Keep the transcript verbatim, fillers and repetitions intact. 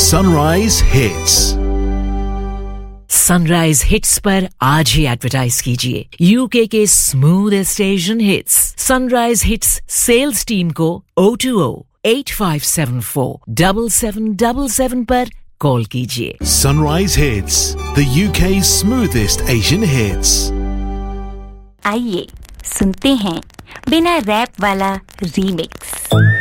Sunrise Hits. Sunrise hits पर आज ही advertise कीजिए यूके के smoothest Asian hits sunrise hits sales team को O two O eight five seven four seven seven seven seven पर call कीजिए। Sunrise Hits, the U K's smoothest Asian hits. आइए सुनते हैं बिना रैप वाला रीमिक्स।